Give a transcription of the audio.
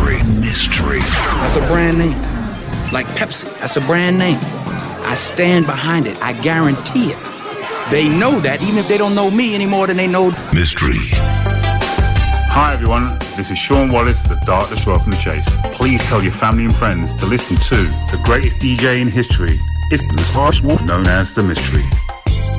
Mystery. That's a brand name. Like Pepsi, that's a brand name. I stand behind it. I guarantee it. They know that, even if they don't know me any more than they know Mystery. Hi everyone, this is Sean Wallace, the Dart Destroyer from the Chase. Please tell your family and friends to listen to the greatest DJ in history. It's the Harsh Wolf, known as The Mystery.